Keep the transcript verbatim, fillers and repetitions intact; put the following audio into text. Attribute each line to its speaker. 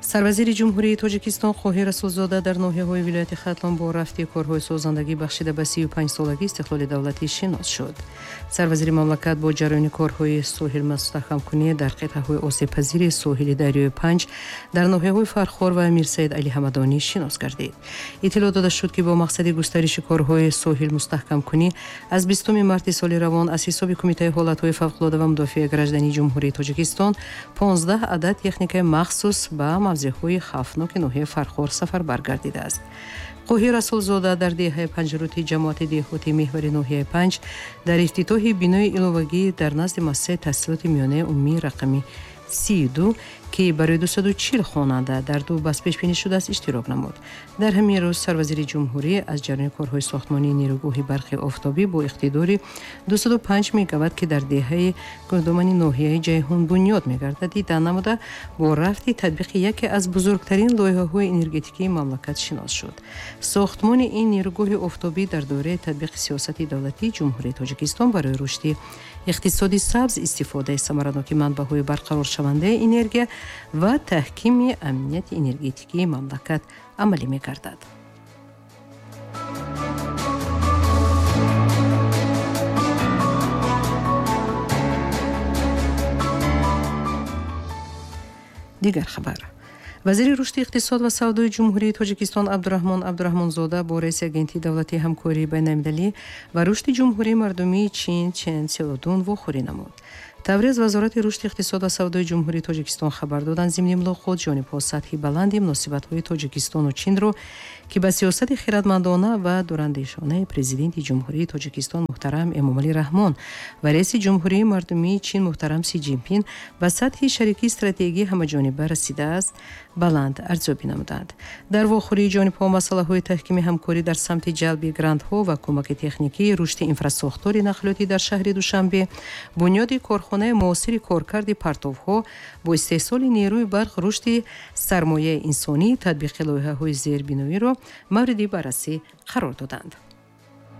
Speaker 1: سروزیر جمهوری تاجیکستان خواهی رسولزاده در ناحیه‌های ولایت ختلان با رفتی کارهای سازندگی بخشیده به سی و پنج سالگی استقلال دولتی شناس شد. سروزیر مملکت با جریان کارهای ساحل مستحکم کنی در قطعه‌های آسیب پذیر ساحل دریای پنج در ناحیه‌های فرخار و امیر سید علی حمدانی شناس گردید. اطلاع داده شد که با مقصد گسترش کارهای ساحل مستحکم کنی از بیستم مارس سال روان از حساب کمیته حالت‌های فوق‌العاده و مدافع گراجدانی جمهوری تاجیکستان پانزده عدد تکنیک مخصوص به موضع‌های خطرناک ناحیه فرخار سفر برگردیده است. خواهی رسولزاده در دهه پنجروتی جماعت دهاتی محور ناحیه پنج در افتتاح بینای علاوگی در نزد مؤسسه تحصیلات میانه عمومی رقمی سی و دو که برای دویست و چهل خواننده در دو بس پیش بینی شده است اشتراک نمود. در همین روز سروزیر جمهوری از جریان کارهای ساختمانی نیروگاه برق آفتابی با اقتدار دویست و پنج مگاوات که در دهه گردمانی ناحیه جیهون بنیاد می‌گردد دیدن نموده با رفت تطبیق یکی از بزرگترین لایحه‌های انرژتیکی مملکت شناس شد. ساختمان این نیروگاه آفتابی در دوره تطبیق سیاست دولتی جمهوری تاجیکستان برای رشد اقتصادی سبز، استفاده ثمرناک منبع‌های برقرار شونده انرژی و تحکیم امنیت انرژتیکی مملکت عملی می‌گردد. دیگر خبر: وزیر رشد اقتصاد و سودای جمهوری تاجیکستان عبدالرحمن عبدالرحمنزاده با رئیس اگنتی دولتی همکاری بین‌المللی و رشد جمهوری مردمی چین چن سیلودون واخوری نمود. تبریز وزارت رشد اقتصاد و سودای جمهوری تاجیکستان خبر دادند ضمن ملاقات جانب‌ها سطحی بلند مناسبت‌های تاجیکستان و چین را که به سیاست خردمندانه و دوراندیشانه پرزیدنت جمهوری تاجیکستان محترم امامعلی رحمان و رئیس جمهوری مردمی چین محترم سی جین پین به سطح شریکی استراتژی همه‌جانبه رسیده است بلند ارزیابی نمودند. در واخوری جانب‌ها مسائل تحکیم همکاری در سمت جلب گرانت‌ها و کمک تکنیکی رشد اینفراستراکچور نقلیاتی در شهر دوشنبه، بنیاد کارخانه معاصر کارکرد پرتوها با استحصال نیروی برق، رشد سرمایه انسانی، تطبیق لایحه‌های زیربنایی را مورد بررسی قرار دادند.